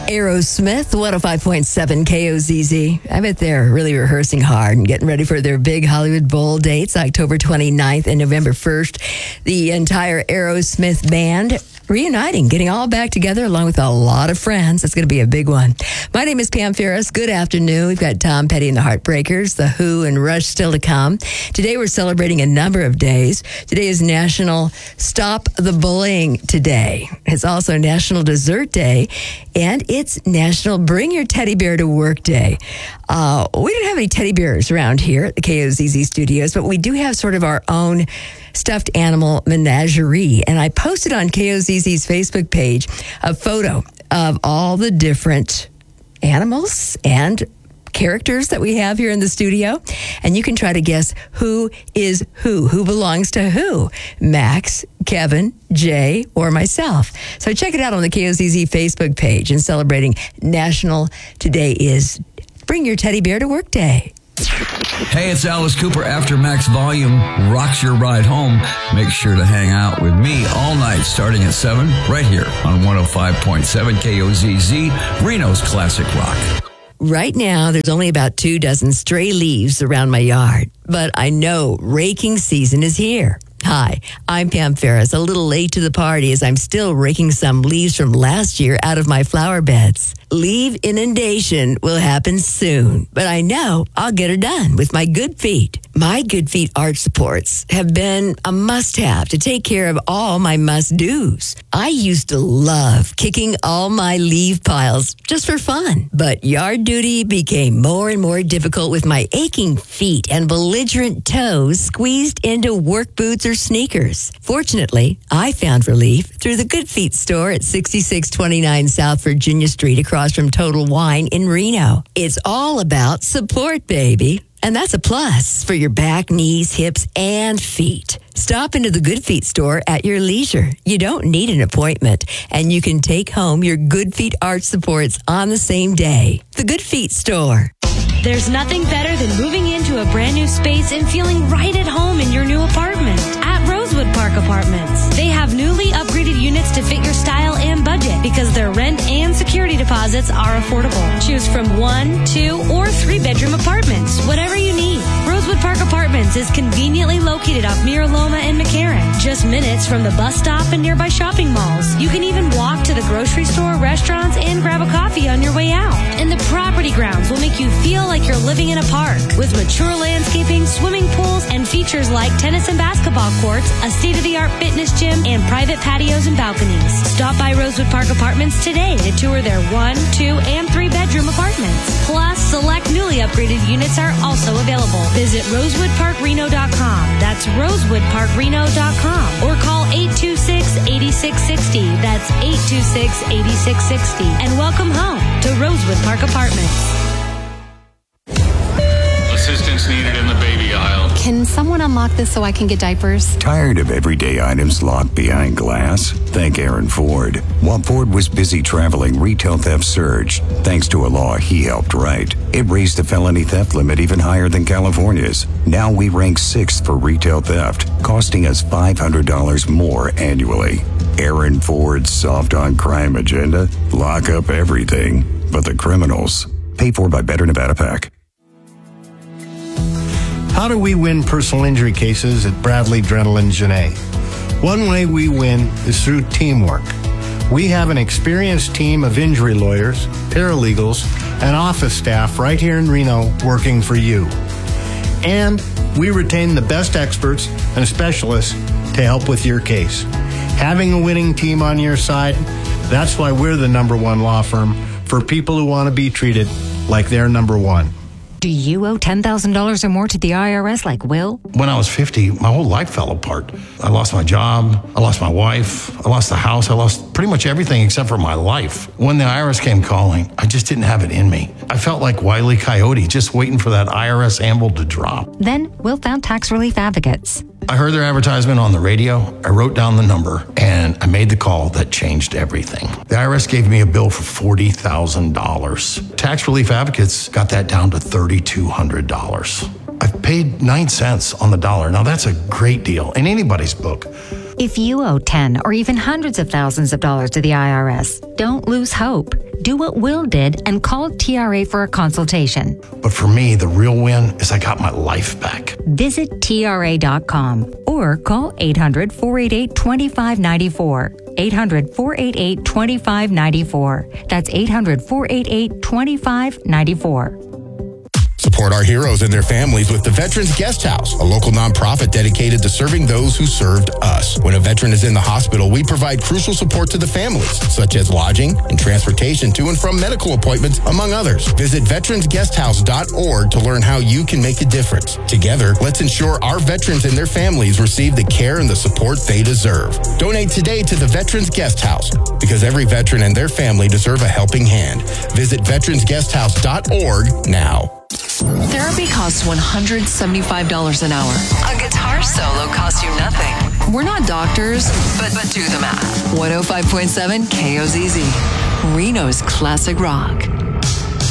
Aerosmith, 105.7 KOZZ. I bet they're really rehearsing hard and getting ready for their big Hollywood Bowl dates, October 29th and November 1st. The entire Aerosmith band reuniting, getting all back together along with a lot of friends. It's going to be a big one. My name is Pam Ferris. Good afternoon. We've got Tom Petty and the Heartbreakers, The Who, and Rush still to come. Today we're celebrating a number of days. Today is National Stop the Bullying Day. It's also National Dessert Day, and it's National Bring Your Teddy Bear to Work Day. We don't have any teddy bears around here at the KOZZ studios, but we do have sort of our own stuffed animal menagerie. And I posted on KOZZ's Facebook page a photo of all the different animals and characters that we have here in the studio. And you can try to guess who is who belongs to who, Max, Kevin, Jay, or myself. So check it out on the KOZZ Facebook page. And celebrating National Today is Bring Your Teddy Bear to Work Day. Hey, it's Alice Cooper. After Max Volume rocks your ride home, make sure to hang out with me all night starting at 7 right here on 105.7 KOZZ, Reno's Classic Rock. Right now, there's only about 2 dozen stray leaves around my yard, but I know raking season is here. Hi, I'm Pam Ferris, a little late to the party as I'm still raking some leaves from last year out of my flower beds. Leaf inundation will happen soon, but I know I'll get it done with my Good Feet. My Good Feet arch supports have been a must-have to take care of all my must-dos. I used to love kicking all my leaf piles just for fun, but yard duty became more and more difficult with my aching feet and belligerent toes squeezed into work boots or sneakers. Fortunately, I found relief through the Good Feet store at 6629 South Virginia Street across from Total Wine in Reno. It's all about support, baby. And that's a plus for your back, knees, hips, and feet. Stop into the Good Feet store at your leisure. You don't need an appointment, and you can take home your Good Feet arch supports on the same day. The Good Feet store. There's nothing better than moving into a brand new space and feeling right at home in your new apartment at Rosewood Park Apartments. They have newly upgraded units to fit your style and budget because their rent and security deposits are affordable. Choose from 1, 2, or 3-bedroom apartments, whatever you need. Rosewood Park Apartments is conveniently located off Mira Loma and McCarran, just minutes from the bus stop and nearby shopping malls. You can even walk to the grocery store, restaurants, and grab a coffee on your way out. And the property grounds will make you feel like you're living in a park with mature landscaping, swimming pools, and features like tennis and basketball courts, a state-of-the-art fitness gym, and private patios and balconies. Stop by Rosewood Park Apartments today to tour their 1, 2, and 3-bedroom apartments. Plus, select newly upgraded units are also available. Visit rosewoodparkreno.com. That's rosewoodparkreno.com. Or call 826-8660. That's 826-8660. And welcome home to Rosewood Park Apartments. Assistance needed in the baby aisle. Can someone unlock this so I can get diapers? Tired of everyday items locked behind glass? Thank Aaron Ford. While Ford was busy traveling, retail theft surged. Thanks to a law he helped write. It raised the felony theft limit even higher than California's. Now we rank 6th for retail theft, costing us $500 more annually. Aaron Ford's soft on crime agenda? Lock up everything but the criminals. Paid for by Better Nevada PAC. How do we win personal injury cases at Bradley, Drendel, and Genet? One way we win is through teamwork. We have an experienced team of injury lawyers, paralegals, and office staff right here in Reno working for you. And we retain the best experts and specialists to help with your case. Having a winning team on your side, that's why we're the #1 law firm for people who want to be treated like they're #1. Do you owe $10,000 or more to the IRS like Will? When I was 50, my whole life fell apart. I lost my job, I lost my wife, I lost the house, I lost pretty much everything except for my life. When the IRS came calling, I just didn't have it in me. I felt like Wile E. Coyote, just waiting for that IRS anvil to drop. Then Will found Tax Relief Advocates. I heard their advertisement on the radio, I wrote down the number, and I made the call that changed everything. The IRS gave me a bill for $40,000. Tax Relief Advocates got that down to $3,200. I've paid 9 cents on the dollar. Now that's a great deal in anybody's book. If you owe 10 or even hundreds of thousands of dollars to the IRS, don't lose hope. Do what Will did and call TRA for a consultation. But for me, the real win is I got my life back. Visit TRA.com or call 800-488-2594. 800-488-2594. That's 800-488-2594. Support our heroes and their families with the Veterans Guest House, a local nonprofit dedicated to serving those who served us. When a veteran is in the hospital, we provide crucial support to the families, such as lodging and transportation to and from medical appointments, among others. Visit veteransguesthouse.org to learn how you can make a difference. Together, let's ensure our veterans and their families receive the care and the support they deserve. Donate today to the Veterans Guest House, because every veteran and their family deserve a helping hand. Visit veteransguesthouse.org now. Therapy costs $175 an hour. A guitar solo costs you nothing. We're not doctors, but do the math. 105.7 KOZZ, Reno's classic rock.